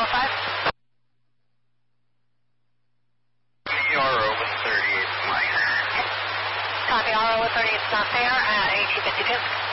5. RO with 38 minor. Copy, RO with 38 is not there at AT52.